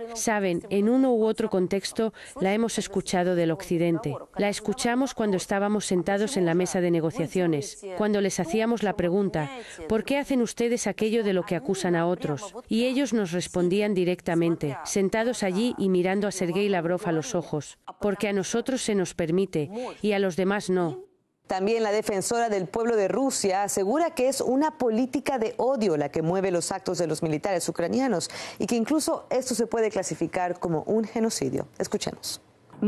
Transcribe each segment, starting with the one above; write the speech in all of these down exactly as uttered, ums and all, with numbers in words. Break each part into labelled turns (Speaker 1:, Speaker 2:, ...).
Speaker 1: Saben, en uno u otro contexto la hemos escuchado del Occidente. La escuchamos cuando estábamos sentados en la mesa de negociaciones, cuando les hacíamos la pregunta, ¿por qué hacen ustedes aquello de lo que acusan a otros? Y ellos nos respondían directamente, sentados allí y mirando a Sergei Lavrov a los ojos, porque a nosotros se nos permite y a los demás no.
Speaker 2: También la defensora del pueblo de Rusia asegura que es una política de odio la que mueve los actos de los militares ucranianos y que incluso esto se puede clasificar como un genocidio. Escuchemos.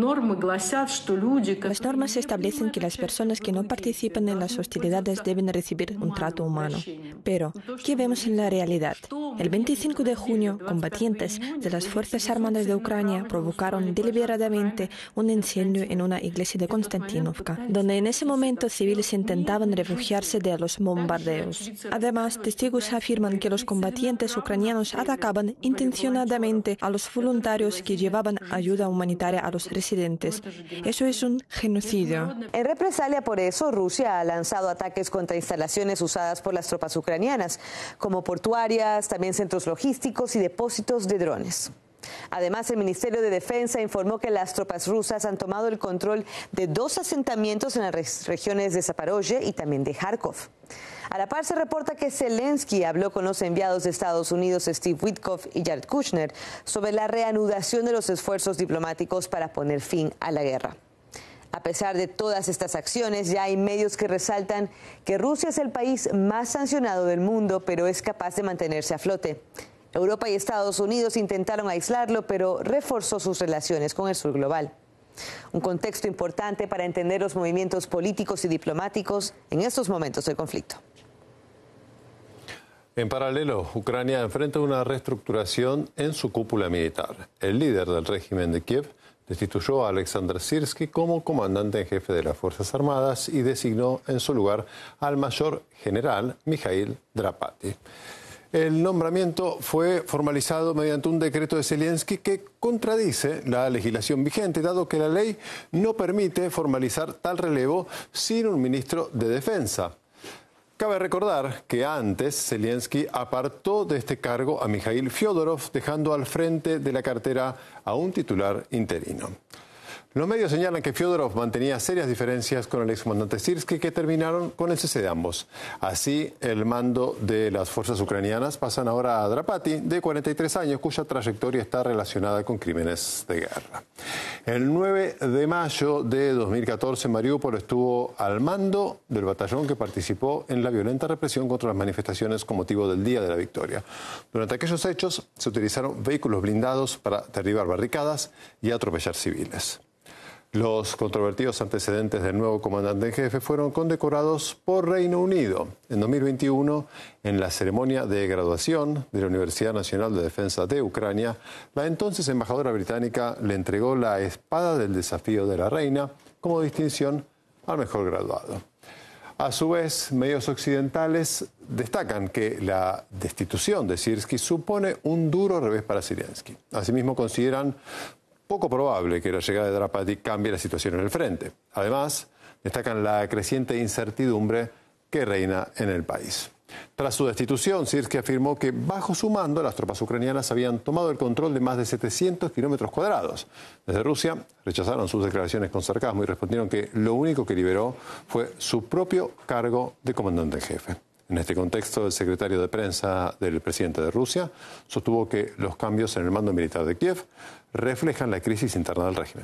Speaker 3: Las normas establecen que las personas que no participan en las hostilidades deben recibir un trato humano. Pero, ¿qué vemos en la realidad? El veinticinco de junio, combatientes de las Fuerzas Armadas de Ucrania provocaron deliberadamente un incendio en una iglesia de Konstantinovka, donde en ese momento civiles intentaban refugiarse de los bombardeos. Además, testigos afirman que los combatientes ucranianos atacaban intencionadamente a los voluntarios que llevaban ayuda humanitaria a los residentes. Eso es un genocidio.
Speaker 2: En represalia por eso, Rusia ha lanzado ataques contra instalaciones usadas por las tropas ucranianas, como portuarias, también centros logísticos y depósitos de drones. Además, el Ministerio de Defensa informó que las tropas rusas han tomado el control de dos asentamientos en las regiones de Zaporozhye y también de Kharkov. A la par se reporta que Zelensky habló con los enviados de Estados Unidos Steve Witkoff y Jared Kushner sobre la reanudación de los esfuerzos diplomáticos para poner fin a la guerra. A pesar de todas estas acciones, ya hay medios que resaltan que Rusia es el país más sancionado del mundo, pero es capaz de mantenerse a flote. Europa y Estados Unidos intentaron aislarlo, pero reforzó sus relaciones con el sur global. Un contexto importante para entender los movimientos políticos y diplomáticos en estos momentos del conflicto.
Speaker 4: En paralelo, Ucrania enfrenta una reestructuración en su cúpula militar. El líder del régimen de Kiev destituyó a Alexander Sirski como comandante en jefe de las Fuerzas Armadas y designó en su lugar al mayor general Mikhail Drapati. El nombramiento fue formalizado mediante un decreto de Zelensky que contradice la legislación vigente, dado que la ley no permite formalizar tal relevo sin un ministro de Defensa. Cabe recordar que antes Zelensky apartó de este cargo a Mikhail Fyodorov, dejando al frente de la cartera a un titular interino. Los medios señalan que Fyodorov mantenía serias diferencias con el excomandante Sirski, que terminaron con el cese de ambos. Así, el mando de las fuerzas ucranianas pasan ahora a Drapati, de cuarenta y tres años, cuya trayectoria está relacionada con crímenes de guerra. El nueve de mayo de dos mil catorce, Mariupol estuvo al mando del batallón que participó en la violenta represión contra las manifestaciones con motivo del Día de la Victoria. Durante aquellos hechos, se utilizaron vehículos blindados para derribar barricadas y atropellar civiles. Los controvertidos antecedentes del nuevo comandante en jefe fueron condecorados por Reino Unido. En dos mil veintiuno, en la ceremonia de graduación de la Universidad Nacional de Defensa de Ucrania, la entonces embajadora británica le entregó la Espada del Desafío de la Reina como distinción al mejor graduado. A su vez, medios occidentales destacan que la destitución de Sirski supone un duro revés para Zelensky. Asimismo, consideran poco probable que la llegada de Drapati cambie la situación en el frente. Además, destacan la creciente incertidumbre que reina en el país. Tras su destitución, Sirski afirmó que bajo su mando las tropas ucranianas habían tomado el control de más de setecientos kilómetros cuadrados. Desde Rusia rechazaron sus declaraciones con sarcasmo y respondieron que lo único que liberó fue su propio cargo de comandante en jefe. En este contexto, el secretario de prensa del presidente de Rusia sostuvo que los cambios en el mando militar de Kiev reflejan la crisis interna del régimen.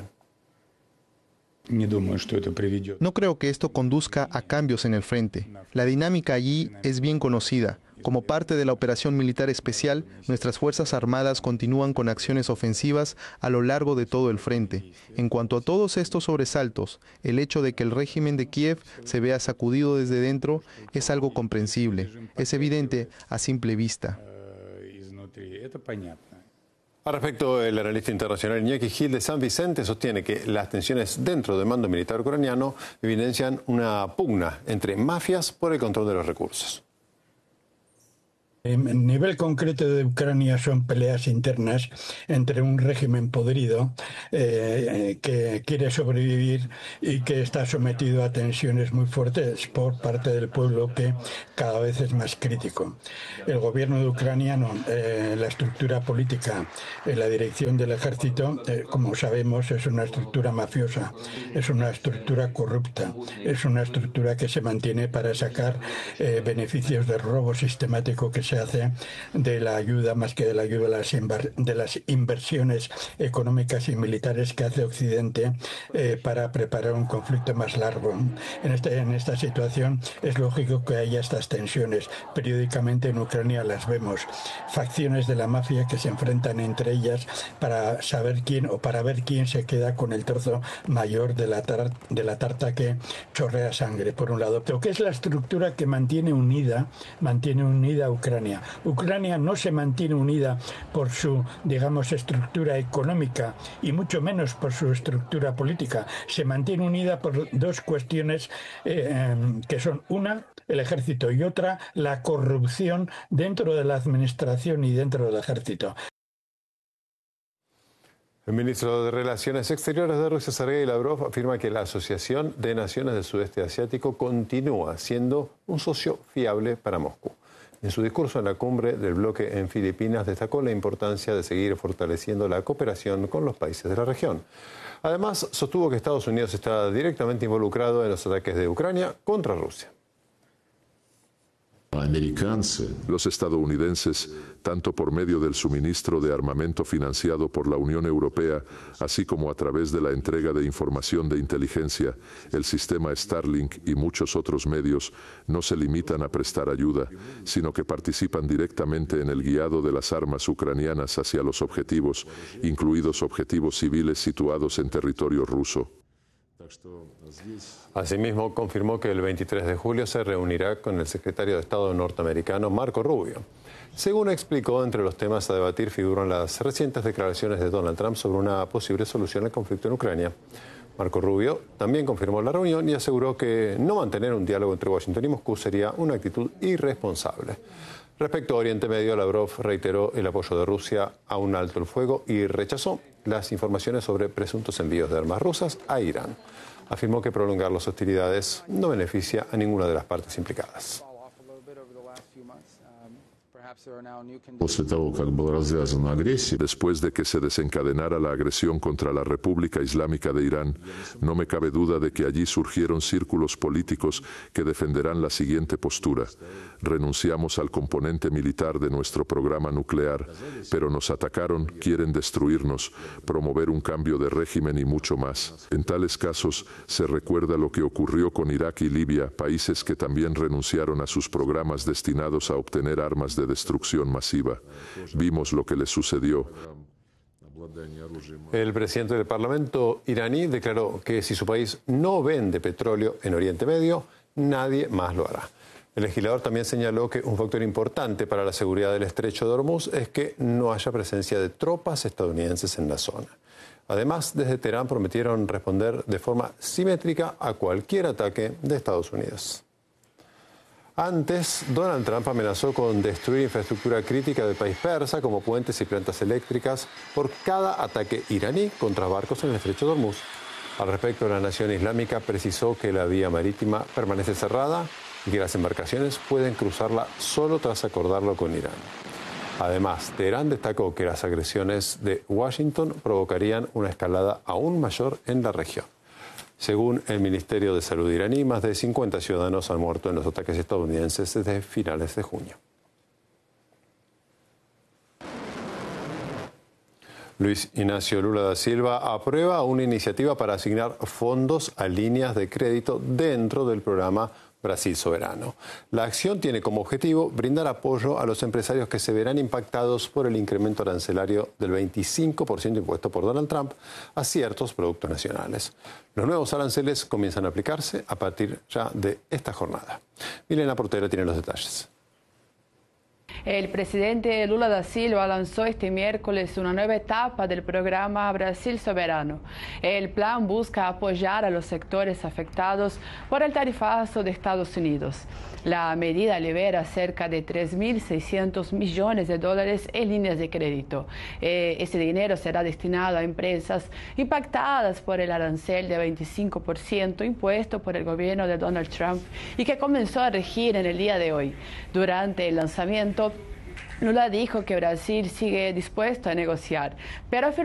Speaker 5: No creo que esto conduzca a cambios en el frente. La dinámica allí es bien conocida. Como parte de la operación militar especial, nuestras Fuerzas Armadas continúan con acciones ofensivas a lo largo de todo el frente. En cuanto a todos estos sobresaltos, el hecho de que el régimen de Kiev se vea sacudido desde dentro es algo comprensible. Es evidente a simple vista.
Speaker 4: Al respecto, el analista internacional Iñaki Gil de San Vicente sostiene que las tensiones dentro del mando militar ucraniano evidencian una pugna entre mafias por el control de los recursos.
Speaker 6: El nivel concreto de Ucrania son peleas internas entre un régimen podrido eh, que quiere sobrevivir y que está sometido a tensiones muy fuertes por parte del pueblo, que cada vez es más crítico. El gobierno de ucraniano, eh, la estructura política, eh, la dirección del ejército, eh, como sabemos, es una estructura mafiosa, es una estructura corrupta, es una estructura que se mantiene para sacar eh, beneficios del robo sistemático que se hace de la ayuda, más que de la ayuda, de las, inver de las inversiones económicas y militares que hace Occidente eh, para preparar un conflicto más largo. En, este, en esta situación es lógico que haya estas tensiones. Periódicamente en Ucrania las vemos. Facciones de la mafia que se enfrentan entre ellas para saber quién o para ver quién se queda con el trozo mayor de la, tar de la tarta que chorrea sangre, por un lado. Pero ¿qué es la estructura que mantiene unida, mantiene unida a Ucrania? Ucrania no se mantiene unida por su, digamos, estructura económica y mucho menos por su estructura política. Se mantiene unida por dos cuestiones eh, que son una, el ejército, y otra, la corrupción dentro de la administración y dentro del ejército.
Speaker 4: El ministro de Relaciones Exteriores de Rusia, Sergei Lavrov, afirma que la Asociación de Naciones del Sudeste Asiático continúa siendo un socio fiable para Moscú. En su discurso en la cumbre del bloque en Filipinas destacó la importancia de seguir fortaleciendo la cooperación con los países de la región. Además, sostuvo que Estados Unidos está directamente involucrado en los ataques de Ucrania contra Rusia.
Speaker 7: Los estadounidenses, tanto por medio del suministro de armamento financiado por la Unión Europea, así como a través de la entrega de información de inteligencia, el sistema Starlink y muchos otros medios, no se limitan a prestar ayuda, sino que participan directamente en el guiado de las armas ucranianas hacia los objetivos, incluidos objetivos civiles situados en territorio ruso.
Speaker 4: Asimismo, confirmó que el veintitrés de julio se reunirá con el secretario de Estado norteamericano, Marco Rubio. Según explicó, entre los temas a debatir figuran las recientes declaraciones de Donald Trump sobre una posible solución al conflicto en Ucrania. Marco Rubio también confirmó la reunión y aseguró que no mantener un diálogo entre Washington y Moscú sería una actitud irresponsable. Respecto a Oriente Medio, Lavrov reiteró el apoyo de Rusia a un alto el fuego y rechazó las informaciones sobre presuntos envíos de armas rusas a Irán. Afirmó que prolongar las hostilidades no beneficia a ninguna de las partes implicadas.
Speaker 7: Después de que se desencadenara la agresión contra la República Islámica de Irán, no me cabe duda de que allí surgieron círculos políticos que defenderán la siguiente postura. Renunciamos al componente militar de nuestro programa nuclear, pero nos atacaron, quieren destruirnos, promover un cambio de régimen y mucho más. En tales casos, se recuerda lo que ocurrió con Irak y Libia, países que también renunciaron a sus programas destinados a obtener armas de destrucción masiva. Vimos lo que les sucedió.
Speaker 4: El presidente del Parlamento iraní declaró que si su país no vende petróleo en Oriente Medio, nadie más lo hará. El legislador también señaló que un factor importante para la seguridad del estrecho de Hormuz es que no haya presencia de tropas estadounidenses en la zona. Además, desde Teherán prometieron responder de forma simétrica a cualquier ataque de Estados Unidos. Antes, Donald Trump amenazó con destruir infraestructura crítica del país persa, como puentes y plantas eléctricas, por cada ataque iraní contra barcos en el estrecho de Hormuz. Al respecto, la Nación Islámica precisó que la vía marítima permanece cerrada y que las embarcaciones pueden cruzarla solo tras acordarlo con Irán. Además, Teherán destacó que las agresiones de Washington provocarían una escalada aún mayor en la región. Según el Ministerio de Salud iraní, más de cincuenta ciudadanos han muerto en los ataques estadounidenses desde finales de junio. Luis Ignacio Lula da Silva aprueba una iniciativa para asignar fondos a líneas de crédito dentro del programa Brasil Soberano. La acción tiene como objetivo brindar apoyo a los empresarios que se verán impactados por el incremento arancelario del veinticinco por ciento impuesto por Donald Trump a ciertos productos nacionales. Los nuevos aranceles comienzan a aplicarse a partir ya de esta jornada. Milena Portera tiene los detalles.
Speaker 8: El presidente Lula da Silva lanzó este miércoles una nueva etapa del programa Brasil Soberano. El plan busca apoyar a los sectores afectados por el tarifazo de Estados Unidos. La medida libera cerca de tres mil seiscientos millones de dólares en líneas de crédito. Eh, ese dinero será destinado a empresas impactadas por el arancel de veinticinco por ciento impuesto por el gobierno de Donald Trump y que comenzó a regir en el día de hoy. Durante el lanzamiento, Lula dijo que Brasil sigue dispuesto a negociar, pero afirmó